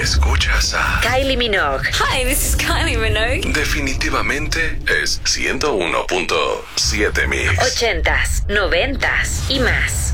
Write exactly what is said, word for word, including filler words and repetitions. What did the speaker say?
Escuchas a Kylie Minogue. Hi, this is Kylie Minogue. Definitivamente es ciento uno punto siete Mix. Ochentas, noventas y más.